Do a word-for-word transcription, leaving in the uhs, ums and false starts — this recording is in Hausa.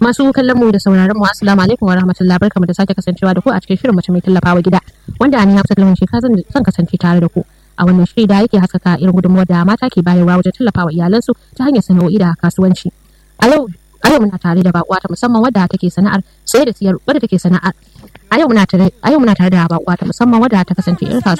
Masu kallon mu da sauraron mu assalamu alaikum wa rahmatullahi, barkamu da sake kasancewa da ku a cikin shirin mace mai tallafawa gida, wanda ni Hafsat Lawan Sheka zan zan kasance tare da ku a wannan shiri da yake haskaka irin gudunmuwar da mata ke bayarwa wajen tallafawa iyalansu ta hanyar sana'o'i da kasuwanci. A yau a yau muna tare da bakuwa ta musamman wadda take sana'ar sayar da siyar wadda take sana'ar a yau muna tare a yau muna tare da bakuwa ta musamman wadda ta kasance irin